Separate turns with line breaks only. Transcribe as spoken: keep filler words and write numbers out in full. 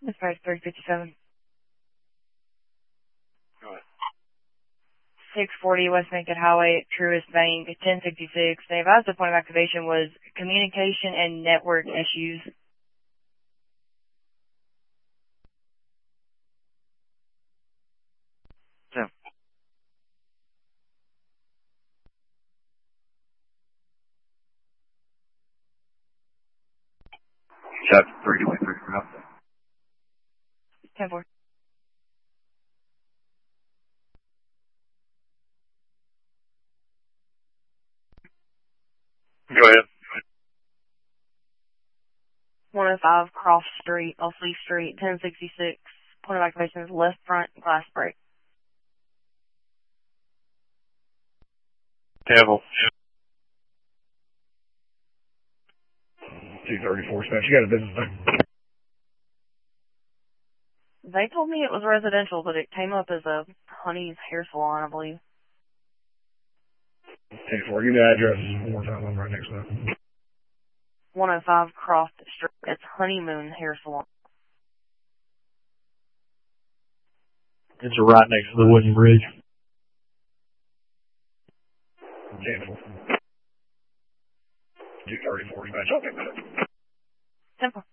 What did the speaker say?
That's right, three fifty-seven.
Go ahead.
six forty West Macon Highway, Truist Bank, ten sixty-six. They advised the point of activation was communication and network issues.
Yeah. Chapter three twenty-three for now.
ten four.
Go ahead.
one oh five Cross Street, Osley Street, ten sixty-six. Point of activation is left front glass break.
Campbell.
two thirty-four Spence. You got a business name?
They told me it was residential, but it came up as a Honey's hair salon, I believe.
ten four. Give me the address one more time. I'm right next to that.
one oh five Cross Street. It's Honeymoon Hair Salon.
It's right next to the wooden bridge.
ten four. two thirty-four Spence. Okay.
ten four.